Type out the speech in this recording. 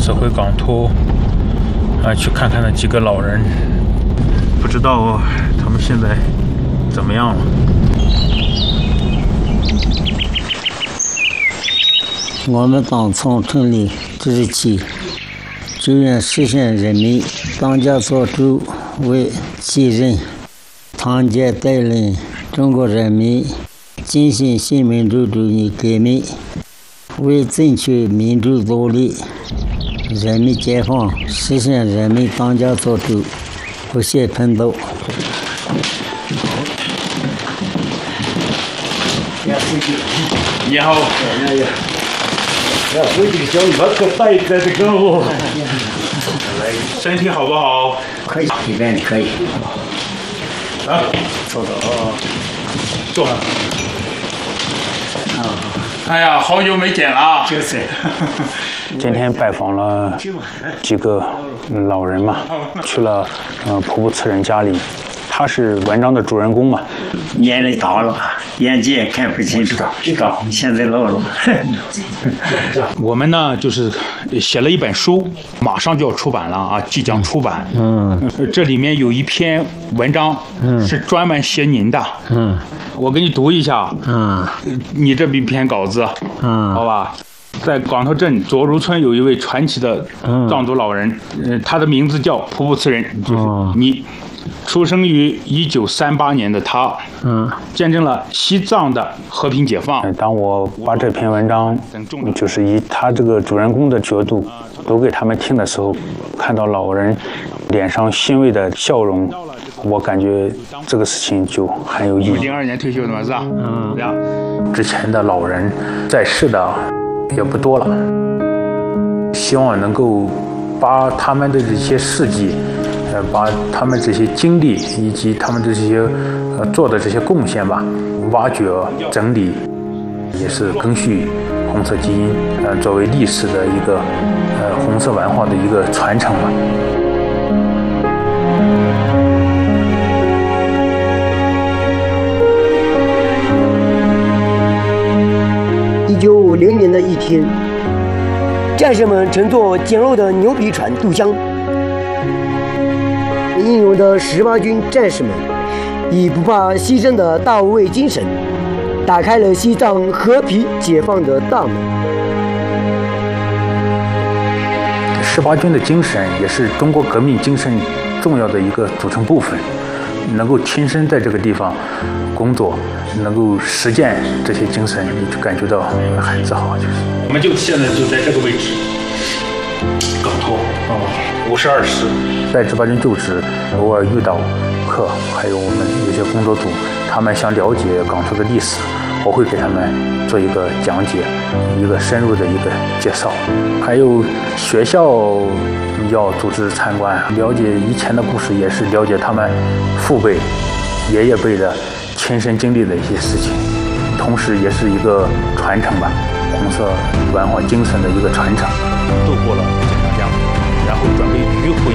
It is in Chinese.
次回港头去看看那几个老人，不知道他们现在怎么样了。 我们党从成立之日起，就愿实现人民当家作主为己任，团结带领中国人民进行新民主主义革命，为争取民主独立、人民解放，实现人民当家作主不懈奋斗。 你好。 我这个小鱼可带在这个哦。 身体好不好？ 可以，一边可以。 啊， 坐着哦。 坐。哎呀，好久没见了。 就是。 今天拜访了几个老人嘛，去了普普此人家里。他是文章的主人公嘛， 年龄大了，眼睛也看不清楚，现在老了。 我们呢，就是写了一本书，马上就要出版了啊，即将出版。这里面有一篇文章，是专门写您的。我给你读一下。你这篇稿子。好吧。在港头镇左如村有一位传奇的藏族老人，他的名字叫普普此人，就是你。出生于1938年的他，见证了西藏的和平解放。当我把这篇文章，就是以他这个主人公的角度读给他们听的时候，看到老人脸上欣慰的笑容，我感觉这个事情就很有意义。02年退休的嘛，是吧？之前的老人在世的也不多了，希望能够把他们的这些事迹。把他们这些经历以及他们这些做的这些贡献吧，挖掘整理，也是根续红色基因，作为历史的一个红色文化的一个传承吧。 1950年的一天，战士们乘坐简陋的牛皮船渡江。英勇的18军战士们以不怕牺牲的大无畏精神，打开了西藏和平解放的大门。 18军的精神也是中国革命精神重要的一个组成部分，能够亲身在这个地方工作，能够实践这些精神，你就感觉到很自豪。就是我们现在就在这个位置，港头52师。在18军就职，偶尔遇到课，还有我们有些工作组，他们想了解港头的历史，我会给他们做一个讲解，一个深入的一个介绍。还有学校要组织参观，了解以前的故事，也是了解他们父辈、爷爷辈的亲身经历的一些事情，同时也是一个传承吧，红色文化精神的一个传承。渡过了这条江，然后准备迂回